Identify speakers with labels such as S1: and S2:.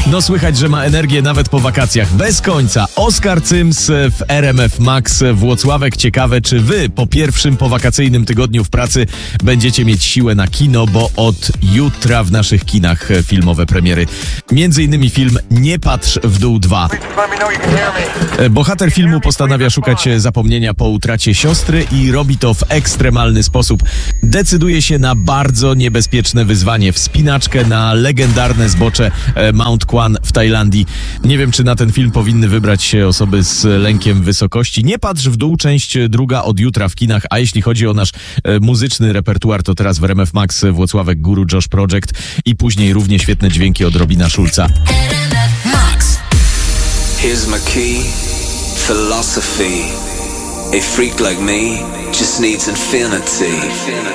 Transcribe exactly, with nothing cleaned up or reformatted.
S1: No słychać, że ma energię nawet po wakacjach. Bez końca. Oskar Cyms w R M F Max Włocławek. Ciekawe, czy wy po pierwszym powakacyjnym tygodniu w pracy będziecie mieć siłę na kino, bo od jutra w naszych kinach filmowe premiery. Między innymi film Nie patrz w dół dwa. Bohater filmu postanawia szukać zapomnienia po utracie siostry i robi to w ekstremalny sposób. Decyduje się na bardzo niebezpieczne wyzwanie. Wspinaczkę na legendarne zbocze Mount Kwan w Tajlandii. Nie wiem, czy na ten film powinny wybrać się osoby z lękiem wysokości. Nie patrz w dół, część druga od jutra w kinach, a jeśli chodzi o nasz e, muzyczny repertuar, to teraz w R M F Max Włocławek Guru Josh Project i później równie świetne dźwięki od Robina Schulza.
S2: Max. Here's my key, philosophy. A freak like me just needs infinity.